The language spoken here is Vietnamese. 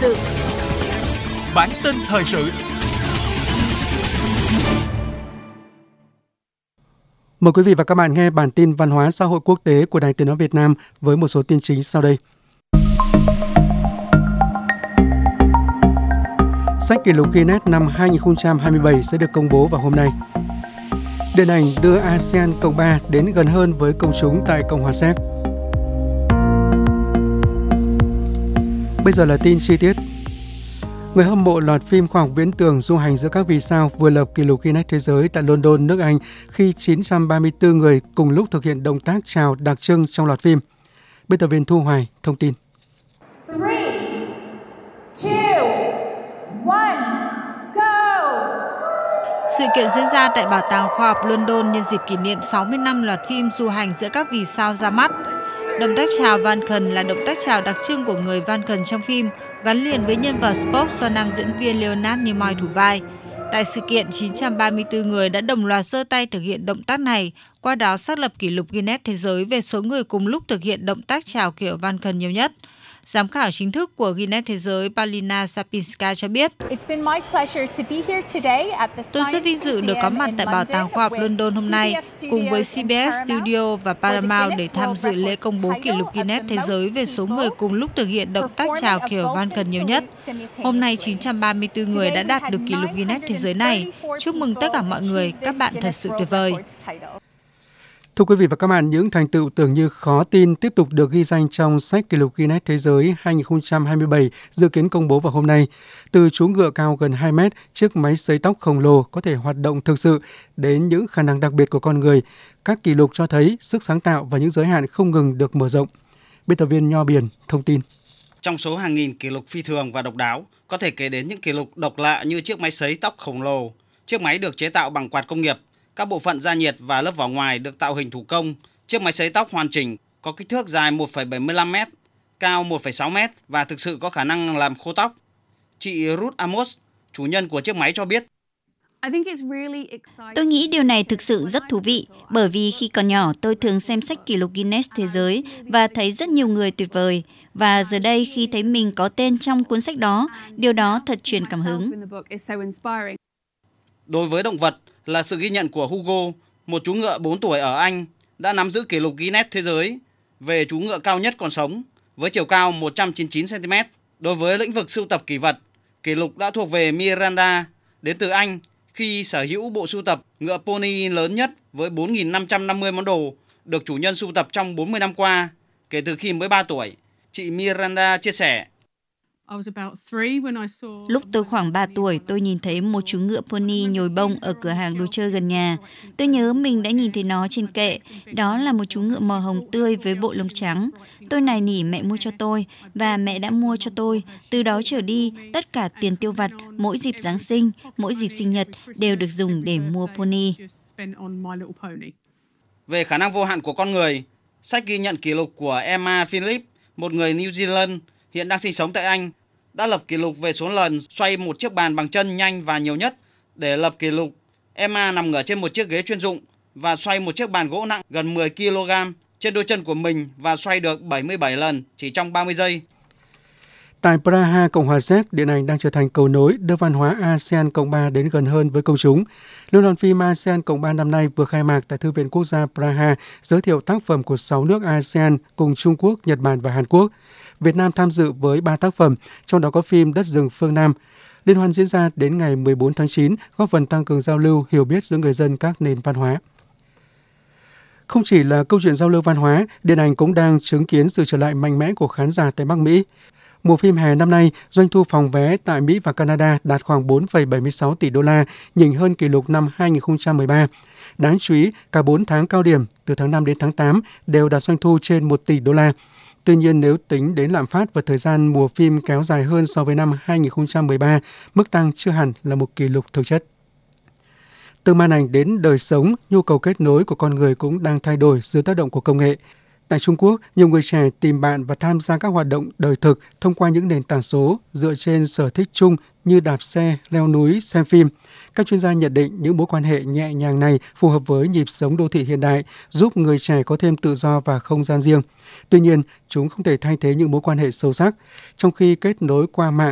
sự. Bản tin thời sự. Mời quý vị và các bạn nghe bản tin văn hóa xã hội quốc tế của Đài Tiếng nói Việt Nam với một số tin chính sau đây. Sách kỷ lục Guinness năm 2027 sẽ được công bố vào hôm nay. Điện ảnh đưa ASEAN Cộng 3 đến gần hơn với công chúng tại Cộng hòa Séc. Bây giờ là tin chi tiết. Người hâm mộ loạt phim khoa học viễn tưởng Du hành giữa các vì sao vừa lập kỷ lục Guinness thế giới tại London, nước Anh khi 934 người cùng lúc thực hiện động tác chào đặc trưng trong loạt phim. Biên tập viên Thu Hoài thông tin. 3, 2, 1, go! Sự kiện diễn ra tại Bảo tàng Khoa học London nhân dịp kỷ niệm 60 năm loạt phim Du hành giữa các vì sao ra mắt. Động tác chào Vulcan là động tác chào đặc trưng của người Vulcan trong phim, gắn liền với nhân vật Spock do nam diễn viên Leonard Nimoy thủ vai. Tại sự kiện, 934 người đã đồng loạt giơ tay thực hiện động tác này, qua đó xác lập kỷ lục Guinness thế giới về số người cùng lúc thực hiện động tác chào kiểu Vulcan nhiều nhất. Giám khảo chính thức của Guinness Thế giới Paulina Sapinska cho biết, tôi rất vinh dự được có mặt tại Bảo tàng Khoa học London hôm nay, cùng với CBS Studio và Paramount để tham dự lễ công bố kỷ lục Guinness Thế giới về số người cùng lúc thực hiện động tác chào kiểu Vulcan nhiều nhất. Hôm nay, 934 người đã đạt được kỷ lục Guinness Thế giới này. Chúc mừng tất cả mọi người, các bạn thật sự tuyệt vời. Thưa quý vị và các bạn, những thành tựu tưởng như khó tin tiếp tục được ghi danh trong sách kỷ lục Guinness Thế giới 2027 dự kiến công bố vào hôm nay. Từ chú ngựa cao gần 2 mét, chiếc máy sấy tóc khổng lồ có thể hoạt động thực sự, đến những khả năng đặc biệt của con người, các kỷ lục cho thấy sức sáng tạo và những giới hạn không ngừng được mở rộng. Biên tập viên Nho Biển thông tin. Trong số hàng nghìn kỷ lục phi thường và độc đáo, có thể kể đến những kỷ lục độc lạ như chiếc máy sấy tóc khổng lồ. Chiếc máy được chế tạo bằng quạt công nghiệp. Các bộ phận gia nhiệt và lớp vỏ ngoài được tạo hình thủ công. Chiếc máy sấy tóc hoàn chỉnh, có kích thước dài 1,75 m, cao 1,6 m và thực sự có khả năng làm khô tóc. Chị Ruth Amos, chủ nhân của chiếc máy cho biết. Tôi nghĩ điều này thực sự rất thú vị, bởi vì khi còn nhỏ tôi thường xem sách kỷ lục Guinness Thế giới và thấy rất nhiều người tuyệt vời. Và giờ đây khi thấy mình có tên trong cuốn sách đó, điều đó thật truyền cảm hứng. Đối với động vật là sự ghi nhận của Hugo, một chú ngựa 4 tuổi ở Anh, đã nắm giữ kỷ lục Guinness Thế giới về chú ngựa cao nhất còn sống, với chiều cao 199 cm. Đối với lĩnh vực sưu tập kỷ vật, kỷ lục đã thuộc về Miranda, đến từ Anh, khi sở hữu bộ sưu tập ngựa pony lớn nhất với 4.550 món đồ, được chủ nhân sưu tập trong 40 năm qua, kể từ khi mới 3 tuổi. Chị Miranda chia sẻ. Lúc tôi khoảng 3 tuổi, tôi nhìn thấy một chú ngựa pony nhồi bông ở cửa hàng đồ chơi gần nhà. Tôi nhớ mình đã nhìn thấy nó trên kệ. Đó là một chú ngựa màu hồng tươi với bộ lông trắng. Tôi nài nỉ mẹ mua cho tôi, và mẹ đã mua cho tôi. Từ đó trở đi, tất cả tiền tiêu vặt, mỗi dịp Giáng sinh, mỗi dịp sinh nhật đều được dùng để mua pony. Về khả năng vô hạn của con người, sách ghi nhận kỷ lục của Emma Phillips, một người New Zealand, hiện đang sinh sống tại Anh, đã lập kỷ lục về số lần xoay một chiếc bàn bằng chân nhanh và nhiều nhất. Để lập kỷ lục, Emma nằm ngửa trên một chiếc ghế chuyên dụng và xoay một chiếc bàn gỗ nặng gần 10 kg trên đôi chân của mình và xoay được 77 lần chỉ trong 30 giây. Tại Praha, Cộng hòa Séc, điện ảnh đang trở thành cầu nối đưa văn hóa ASEAN Cộng 3 đến gần hơn với công chúng. Liên hoan phim ASEAN Cộng 3 năm nay vừa khai mạc tại Thư viện Quốc gia Praha, giới thiệu tác phẩm của 6 nước ASEAN cùng Trung Quốc, Nhật Bản và Hàn Quốc. Việt Nam tham dự với 3 tác phẩm, trong đó có phim Đất rừng phương Nam. Liên hoan diễn ra đến ngày 14 tháng 9, góp phần tăng cường giao lưu, hiểu biết giữa người dân các nền văn hóa. Không chỉ là câu chuyện giao lưu văn hóa, điện ảnh cũng đang chứng kiến sự trở lại mạnh mẽ của khán giả tại Bắc Mỹ. Mùa phim hè năm nay, doanh thu phòng vé tại Mỹ và Canada đạt khoảng 4,76 tỷ đô la, nhỉnh hơn kỷ lục năm 2013. Đáng chú ý, cả 4 tháng cao điểm, từ tháng 5 đến tháng 8, đều đạt doanh thu trên 1 tỷ đô la. Tuy nhiên, nếu tính đến lạm phát và thời gian mùa phim kéo dài hơn so với năm 2013, mức tăng chưa hẳn là một kỷ lục thực chất. Từ màn ảnh đến đời sống, nhu cầu kết nối của con người cũng đang thay đổi dưới tác động của công nghệ. Tại Trung Quốc, nhiều người trẻ tìm bạn và tham gia các hoạt động đời thực thông qua những nền tảng số dựa trên sở thích chung như đạp xe, leo núi, xem phim. Các chuyên gia nhận định những mối quan hệ nhẹ nhàng này phù hợp với nhịp sống đô thị hiện đại, giúp người trẻ có thêm tự do và không gian riêng. Tuy nhiên, chúng không thể thay thế những mối quan hệ sâu sắc. Trong khi kết nối qua mạng